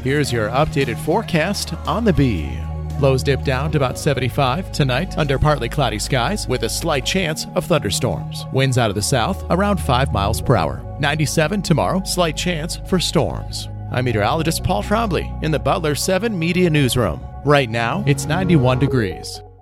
Here's your updated forecast on the Bee. Lows dip down to about 75 tonight under partly cloudy skies with a slight chance of thunderstorms. Winds out of the south around 5 miles per hour. 97 tomorrow, slight chance for storms. I'm meteorologist Paul Trombley in the Butler 7 Media Newsroom. Right now, it's 91 degrees.